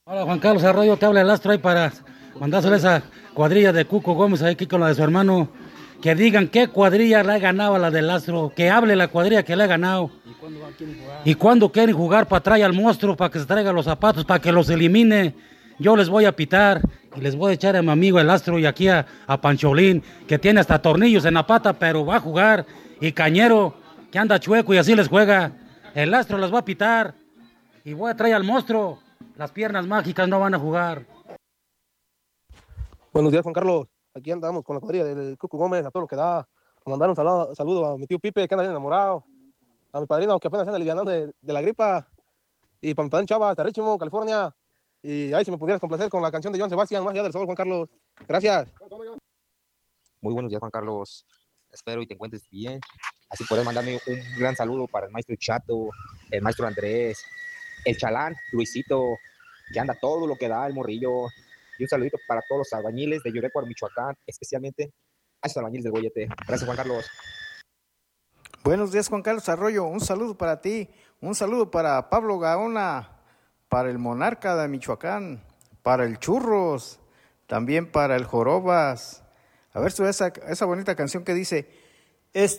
Hola Juan Carlos Arroyo, te habla el Astro ahí para mandárselo a esa cuadrilla de Cuco Gómez ahí aquí con la de su hermano. Que digan qué cuadrilla le ha ganado a la del Astro, que hable la cuadrilla que le ha ganado. ¿Y cuándo quieren jugar para traer al monstruo, para que se traiga los zapatos, para que los elimine? Yo les voy a pitar y les voy a echar a mi amigo el Astro y aquí a Pancholín, que tiene hasta tornillos en la pata, pero va a jugar. Y Cañero, que anda chueco y así les juega. El Astro les va a pitar y voy a traer al monstruo. Las piernas mágicas no van a jugar. Buenos días, Juan Carlos. Aquí andamos con la cuadrilla del Cuco Gómez, a todo lo que da. A mandar un saludo a mi tío Pipe, que anda bien enamorado. A mi padrino, que apenas anda aliviando de la gripa. Y para mi padrino Chava, hasta Richmond, California. Y ahí si me pudieras complacer con la canción de Joan Sebastián, Más allá del sol, Juan Carlos. Gracias. Muy buenos días, Juan Carlos. Espero y te encuentres bien. Así puedes mandarme un gran saludo para el maestro Chato, el maestro Andrés, el Chalán, Luisito, que anda todo lo que da, el morrillo. Y un saludito para todos los albañiles de Yurecuaro, Michoacán, especialmente a esos albañiles del Boyete. Gracias, Juan Carlos. Buenos días, Juan Carlos Arroyo. Un saludo para ti. Un saludo para Pablo Gaona, para el Monarca de Michoacán, para el Churros, también para el Jorobas. A ver, esa bonita canción que dice: